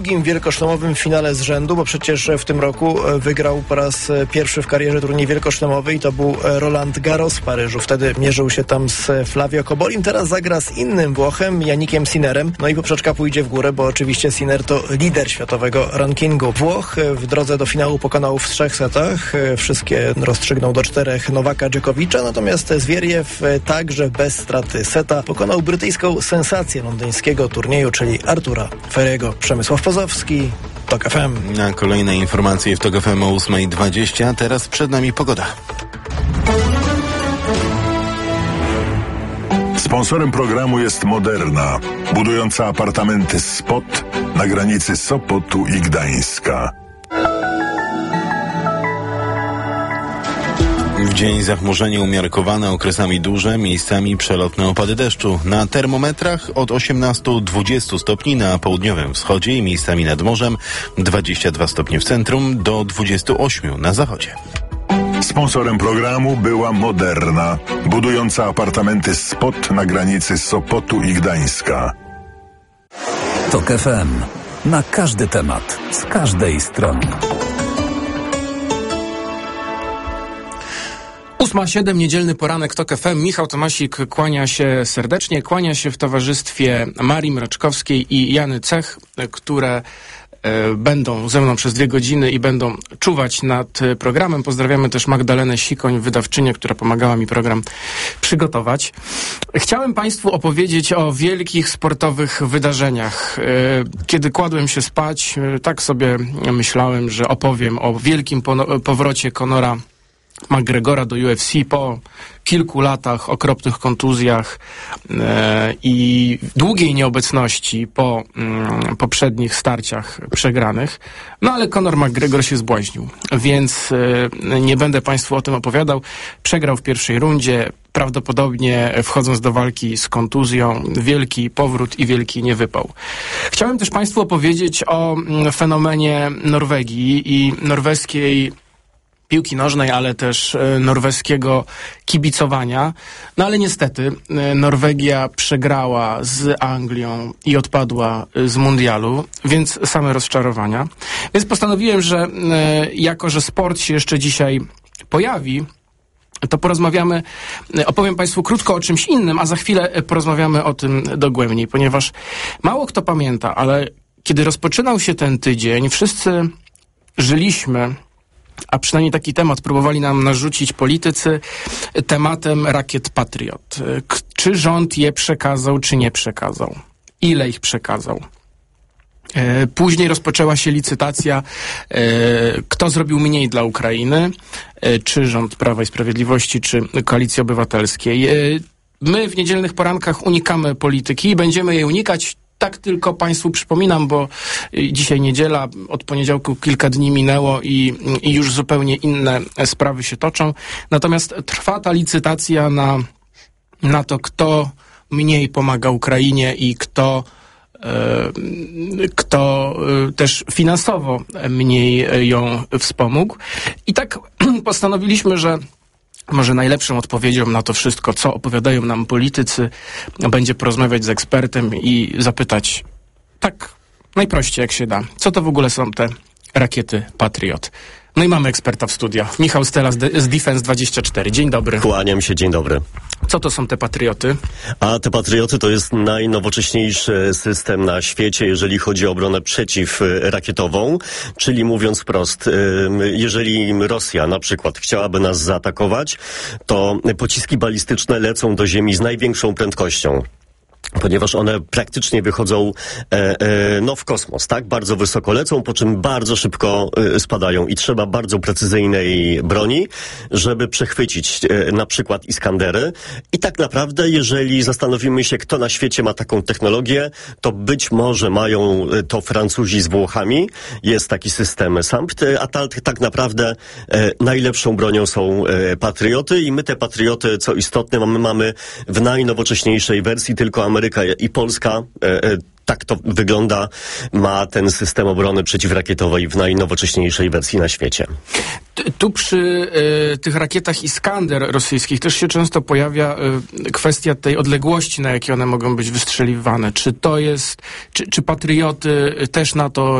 drugim wielkoszlemowym finale z rzędu, bo przecież w tym roku wygrał po raz pierwszy w karierze turniej wielkoszlemowy i to był Roland Garros w Paryżu. Wtedy mierzył się tam z Flavio Cobollim. Teraz zagra z innym Włochem, Yannickiem Sinnerem. No i poprzeczka pójdzie w górę, bo oczywiście Sinner to lider światowego rankingu. Włoch w drodze do finału pokonał w 3 setach. Wszystkie rozstrzygnął do 4 Nowaka Dżokowicza, natomiast Zwieriew także bez straty seta pokonał brytyjską sensację londyńskiego turnieju, czyli Artura Ferriego. Przemysław Pozowski, TOK FM. Na kolejne informacje w TOK FM o 8:20, teraz przed nami pogoda. Sponsorem programu jest Moderna, budująca apartamenty Spot na granicy Sopotu i Gdańska. W dzień zachmurzenie umiarkowane, okresami duże, miejscami przelotne opady deszczu. Na termometrach od 18-20 stopni na południowym wschodzie i miejscami nad morzem, 22 stopnie w centrum do 28 na zachodzie. Sponsorem programu była Moderna, budująca apartamenty Spot na granicy Sopotu i Gdańska. TOK FM. Na każdy temat, z każdej strony. 8:07, niedzielny poranek TOK FM. Michał Tomasik kłania się serdecznie. Kłania się w towarzystwie Marii Mraczkowskiej i Jany Cech, które będą ze mną przez 2 godziny i będą czuwać nad programem. Pozdrawiamy też Magdalenę Sikoń, wydawczynię, która pomagała mi program przygotować. Chciałem Państwu opowiedzieć o wielkich sportowych wydarzeniach. Kiedy kładłem się spać, tak sobie myślałem, że opowiem o wielkim powrocie Conora McGregora do UFC po kilku latach, okropnych kontuzjach i długiej nieobecności po poprzednich starciach przegranych. No ale Conor McGregor się zbłaźnił, więc nie będę Państwu o tym opowiadał. Przegrał w pierwszej rundzie, prawdopodobnie wchodząc do walki z kontuzją. Wielki powrót i wielki niewypał. Chciałem też Państwu opowiedzieć o fenomenie Norwegii i norweskiej piłki nożnej, ale też norweskiego kibicowania. No ale niestety Norwegia przegrała z Anglią i odpadła z mundialu, więc same rozczarowania. Więc postanowiłem, że jako że sport się jeszcze dzisiaj pojawi, to opowiem Państwu krótko o czymś innym, a za chwilę porozmawiamy o tym dogłębniej, ponieważ mało kto pamięta, ale kiedy rozpoczynał się ten tydzień, wszyscy żyliśmy, a przynajmniej taki temat próbowali nam narzucić politycy, tematem rakiet Patriot. Czy rząd je przekazał, czy nie przekazał? Ile ich przekazał? Później rozpoczęła się licytacja, kto zrobił mniej dla Ukrainy, czy rząd Prawa i Sprawiedliwości, czy Koalicji Obywatelskiej. My w niedzielnych porankach unikamy polityki i będziemy jej unikać. Tak tylko Państwu przypominam, bo dzisiaj niedziela, od poniedziałku kilka dni minęło i już zupełnie inne sprawy się toczą. Natomiast trwa ta licytacja na to, kto mniej pomaga Ukrainie i kto też finansowo mniej ją wspomógł. I tak postanowiliśmy, że może najlepszą odpowiedzią na to wszystko, co opowiadają nam politycy, będzie porozmawiać z ekspertem i zapytać tak najprościej jak się da, co to w ogóle są te rakiety Patriot. No i mamy eksperta w studio. Michał Stela z Defense24. Dzień dobry. Kłaniam się, dzień dobry. Co to są te Patrioty? A te Patrioty to jest najnowocześniejszy system na świecie, jeżeli chodzi o obronę przeciwrakietową. Czyli mówiąc wprost, jeżeli Rosja na przykład chciałaby nas zaatakować, to pociski balistyczne lecą do ziemi z największą prędkością, ponieważ one praktycznie wychodzą w kosmos, tak? Bardzo wysoko lecą, po czym bardzo szybko spadają i trzeba bardzo precyzyjnej broni, żeby przechwycić na przykład Iskandery. I tak naprawdę, jeżeli zastanowimy się, kto na świecie ma taką technologię, to być może mają to Francuzi z Włochami. Jest taki system SAMP, a tak naprawdę najlepszą bronią są Patrioty i my te Patrioty, co istotne, mamy w najnowocześniejszej wersji, tylko Ameryka i Polska tak to wygląda, ma ten system obrony przeciwrakietowej w najnowocześniejszej wersji na świecie. Tu przy tych rakietach Iskander rosyjskich też się często pojawia kwestia tej odległości, na jakie one mogą być wystrzeliwane. Czy to jest, czy patrioty też na to